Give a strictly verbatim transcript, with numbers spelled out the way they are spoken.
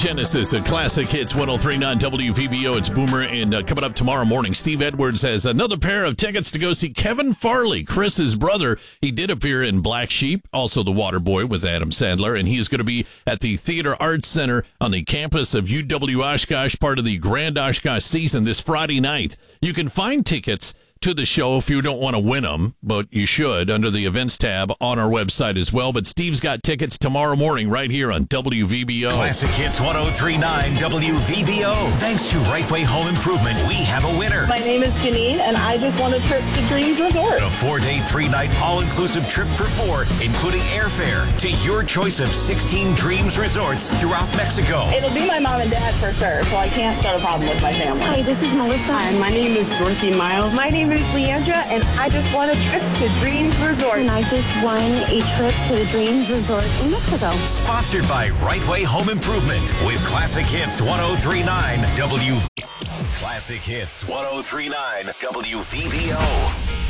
Genesis, a Classic Hits one oh three point nine W V B O. It's Boomer, and uh, coming up tomorrow morning, Steve Edwards has another pair of tickets to go see Kevin Farley, Chris's brother. He did appear in Black Sheep, also The Waterboy with Adam Sandler, and he is going to be at the Theater Arts Center on the campus of U W Oshkosh, part of the Grand Oshkosh season this Friday night. You can find tickets to the show if you don't want to win them, but you should under the events tab on our website as well. But Steve's got tickets tomorrow morning right here on W V B O. Classic Hits one oh three point nine W V B O. Thanks to Right Way Home Improvement, we have a winner. My name is Janine, and I just want a trip to Dreams Resort. A four-day, three-night, all-inclusive trip for four, including airfare to your choice of sixteen Dreams Resorts throughout Mexico. It'll be my mom and dad for sure, so I can't start a problem with my family. Hi, this is Melissa. Hi, my name is Dorothy Miles. My name is Leandra, and I just want a trip to Dreams Resort. And I just won a trip to the Dreams Resort in Mexico. Sponsored by Right Way Home Improvement with Classic Hits one oh three point nine W. Classic Hits one oh three point nine W V B O.